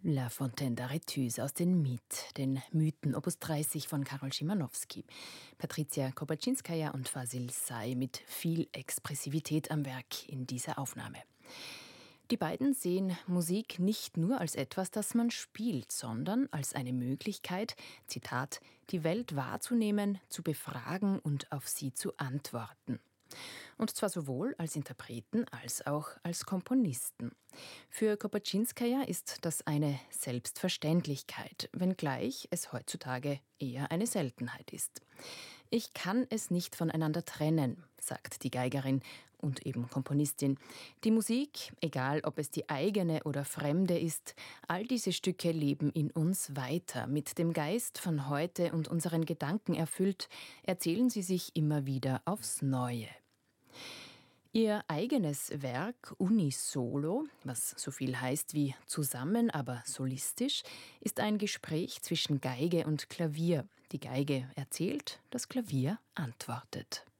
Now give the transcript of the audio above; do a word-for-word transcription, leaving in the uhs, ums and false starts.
La Fontaine d'Arethusa aus den Miet, den Mythen Opus dreißig von Karol Szymanowski. Patricia Kopaczynskaja und Fasil Say mit viel Expressivität am Werk in dieser Aufnahme. Die beiden sehen Musik nicht nur als etwas, das man spielt, sondern als eine Möglichkeit, Zitat, die Welt wahrzunehmen, zu befragen und auf sie zu antworten. Und zwar sowohl als Interpreten als auch als Komponisten. Für Kopaczynskaja ist das eine Selbstverständlichkeit, wenngleich es heutzutage eher eine Seltenheit ist. Ich kann es nicht voneinander trennen, sagt die Geigerin und eben Komponistin. Die Musik, egal ob es die eigene oder fremde ist, all diese Stücke leben in uns weiter. Mit dem Geist von heute und unseren Gedanken erfüllt, erzählen sie sich immer wieder aufs Neue. Ihr eigenes Werk Unisolo, was so viel heißt wie zusammen, aber solistisch, ist ein Gespräch zwischen Geige und Klavier. Die Geige erzählt, das Klavier antwortet.